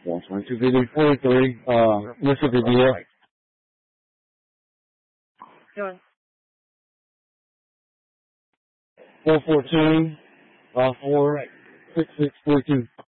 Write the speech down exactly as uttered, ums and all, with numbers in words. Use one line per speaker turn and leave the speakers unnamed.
one twenty-two video forty-three, uh, Mister Video.
Sure.
four four two, uh, four six six four two.